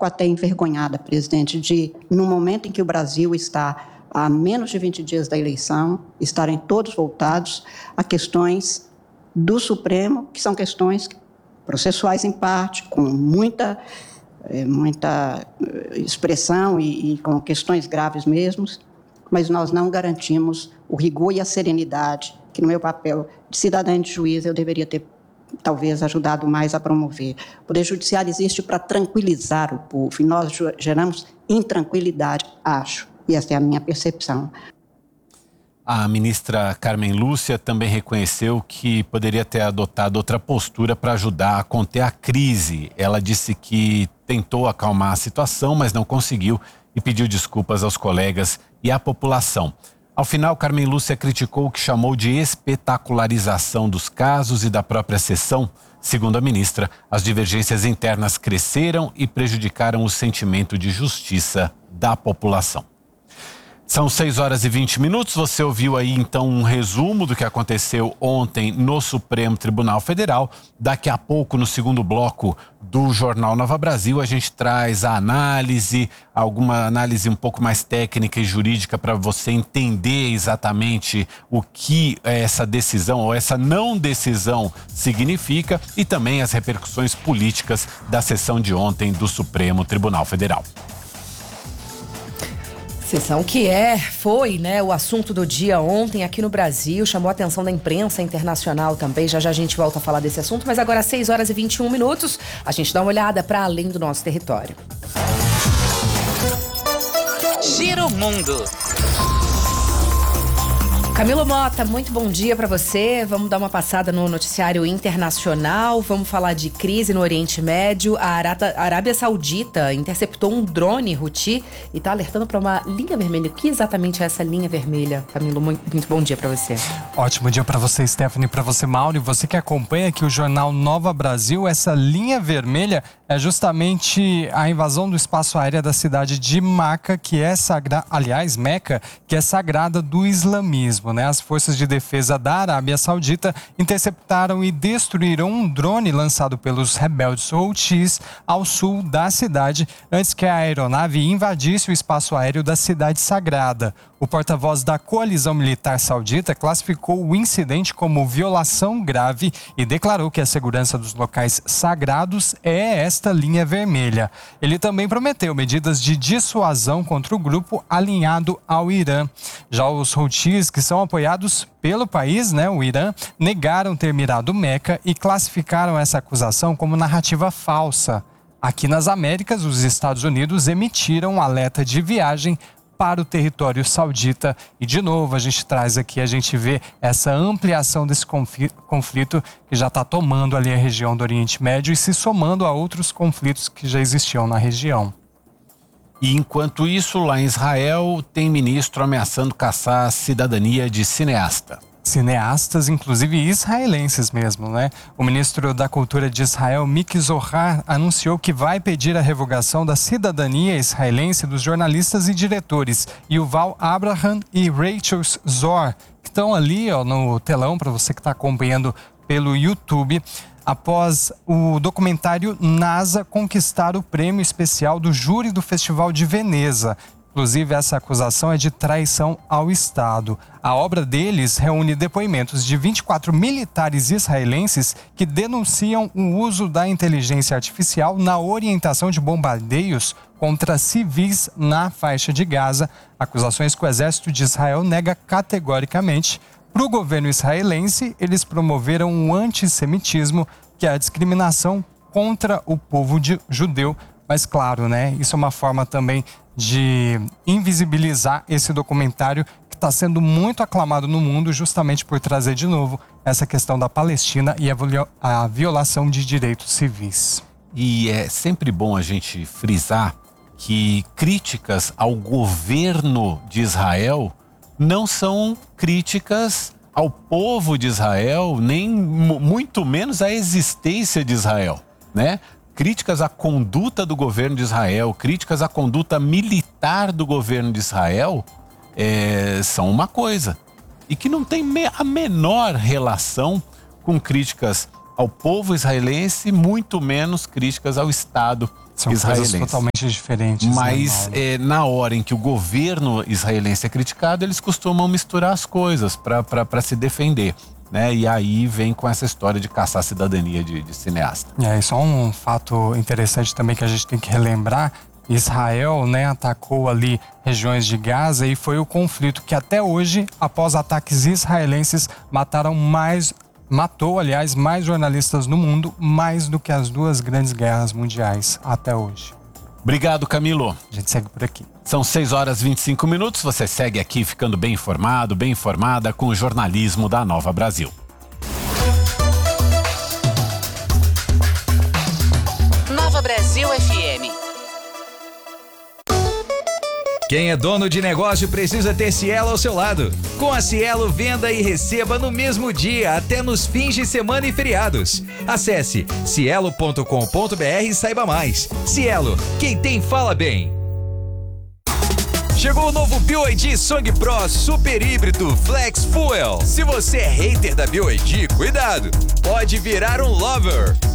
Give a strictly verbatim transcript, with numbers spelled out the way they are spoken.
pouco até envergonhada, presidente, de, no momento em que o Brasil está a menos de vinte dias da eleição, estarem todos voltados a questões do Supremo, que são questões processuais em parte, com muita, é, muita expressão e, e com questões graves mesmo, mas nós não garantimos o rigor e a serenidade que, no meu papel de cidadã e de juiz, eu deveria ter, talvez, ajudado mais a promover. O Poder Judiciário existe para tranquilizar o povo, e nós geramos intranquilidade, acho, e essa é a minha percepção. A ministra Carmen Lúcia também reconheceu que poderia ter adotado outra postura para ajudar a conter a crise. Ela disse que tentou acalmar a situação, mas não conseguiu e pediu desculpas aos colegas e à população. Ao final, Carmen Lúcia criticou o que chamou de espetacularização dos casos e da própria sessão. Segundo a ministra, as divergências internas cresceram e prejudicaram o sentimento de justiça da população. São seis horas e vinte minutos. Você ouviu aí então um resumo do que aconteceu ontem no Supremo Tribunal Federal. Daqui a pouco, no segundo bloco do Jornal Nova Brasil, a gente traz a análise, alguma análise um pouco mais técnica e jurídica para você entender exatamente o que essa decisão ou essa não decisão significa e também as repercussões políticas da sessão de ontem do Supremo Tribunal Federal. Sessão que é, foi, né, o assunto do dia ontem aqui no Brasil, chamou a atenção da imprensa internacional também. Já já a gente volta a falar desse assunto, mas agora às seis horas e vinte e um minutos, a gente dá uma olhada para além do nosso território. Giro Mundo. Camilo Mota, muito bom dia para você. Vamos dar uma passada no noticiário internacional. Vamos falar de crise no Oriente Médio. A Arábia Saudita interceptou um drone Houthi e está alertando para uma linha vermelha. O que exatamente é essa linha vermelha? Camilo, muito, muito bom dia para você. Ótimo dia para você, Stephanie, para você, Mauro. E você que acompanha aqui o Jornal Nova Brasil, essa linha vermelha é justamente a invasão do espaço aéreo da cidade de Meca, que é sagrada, aliás, Meca, que é sagrada do islamismo. Né? As forças de defesa da Arábia Saudita interceptaram e destruíram um drone lançado pelos rebeldes Houthis ao sul da cidade, antes que a aeronave invadisse o espaço aéreo da cidade sagrada. O porta-voz da coalizão militar saudita classificou o incidente como violação grave e declarou que a segurança dos locais sagrados é esta linha vermelha. Ele também prometeu medidas de dissuasão contra o grupo alinhado ao Irã. Já os Houthis, que são apoiados pelo país, né, o Irã, negaram ter mirado Meca e classificaram essa acusação como narrativa falsa. Aqui nas Américas, os Estados Unidos emitiram um alerta de viagem para o território saudita. E, de novo, a gente traz aqui, a gente vê essa ampliação desse conflito que já está tomando ali a região do Oriente Médio e se somando a outros conflitos que já existiam na região. E, enquanto isso, lá em Israel, tem ministro ameaçando caçar a cidadania de cineasta. Cineastas, inclusive israelenses mesmo, né? O ministro da Cultura de Israel, Miki Zohar, anunciou que vai pedir a revogação da cidadania israelense dos jornalistas e diretores Yuval Abraham e Rachel Zor, que estão ali, ó, no telão para você que está acompanhando pelo YouTube, após o documentário NASA conquistar o prêmio especial do júri do Festival de Veneza. Inclusive, essa acusação é de traição ao Estado. A obra deles reúne depoimentos de vinte e quatro militares israelenses que denunciam o uso da inteligência artificial na orientação de bombardeios contra civis na faixa de Gaza, acusações que o exército de Israel nega categoricamente. Para o governo israelense, eles promoveram um antissemitismo, que é a discriminação contra o povo de, judeu. Mas claro, né, isso é uma forma também de invisibilizar esse documentário que está sendo muito aclamado no mundo justamente por trazer de novo essa questão da Palestina e a violação de direitos civis. E é sempre bom a gente frisar que críticas ao governo de Israel não são críticas ao povo de Israel, nem muito menos à existência de Israel, né? Críticas à conduta do governo de Israel, críticas à conduta militar do governo de Israel é, são uma coisa. E que não tem a menor relação com críticas ao povo israelense, muito menos críticas ao Estado São israelense. coisas totalmente diferentes. Mas né, é, na hora em que o governo israelense é criticado, eles costumam misturar as coisas para se defender. Né? E aí vem com essa história de caçar a cidadania de, de cineasta. É, e só um fato interessante também que a gente tem que relembrar: Israel, né, atacou ali regiões de Gaza e foi o conflito que até hoje, após ataques israelenses, mataram mais, matou, aliás, mais jornalistas no mundo, mais do que as duas grandes guerras mundiais até hoje. Obrigado, Camilo. A gente segue por aqui. São seis horas e vinte e cinco minutos. Você segue aqui ficando bem informado, bem informada com o jornalismo da Nova Brasil. Nova Brasil F M. Quem é dono de negócio precisa ter Cielo ao seu lado. Com a Cielo, venda e receba no mesmo dia, até nos fins de semana e feriados. Acesse cielo ponto com ponto br e saiba mais. Cielo, quem tem fala bem. Chegou o novo B Y D Song Pro Super Híbrido Flex Fuel. Se você é hater da B Y D, cuidado, pode virar um lover.